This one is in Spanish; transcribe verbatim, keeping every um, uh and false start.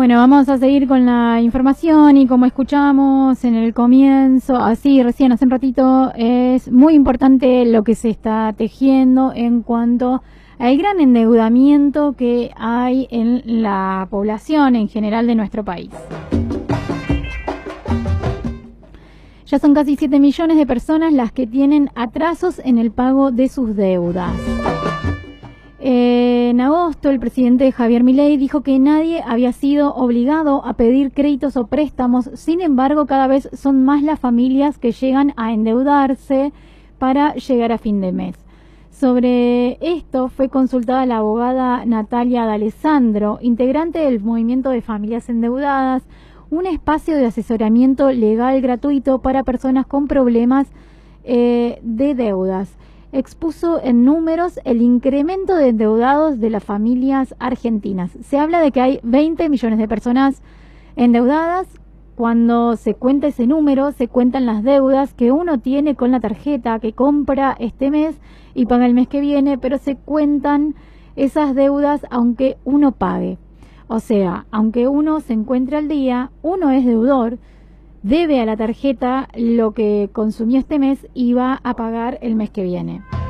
Bueno, vamos a seguir con la información y como escuchamos en el comienzo, así recién hace un ratito, es muy importante lo que se está tejiendo en cuanto al gran endeudamiento que hay en la población en general de nuestro país. Ya son casi siete millones de personas las que tienen atrasos en el pago de sus deudas. En agosto, el presidente Javier Milei dijo que nadie había sido obligado a pedir créditos o préstamos. Sin embargo, cada vez son más las familias que llegan a endeudarse para llegar a fin de mes. Sobre esto fue consultada la abogada Natalia D'Alessandro, integrante del Movimiento de Familias Endeudadas, un espacio de asesoramiento legal gratuito para personas con problemas eh, de deudas. Expuso en números el incremento de endeudados de las familias argentinas. Se habla de que hay veinte millones de personas endeudadas. Cuando se cuenta ese número, se cuentan las deudas que uno tiene con la tarjeta que compra este mes y paga el mes que viene, pero se cuentan esas deudas aunque uno pague. O sea, aunque uno se encuentre al día, uno es deudor, debe a la tarjeta lo que consumió este mes y va a pagar el mes que viene.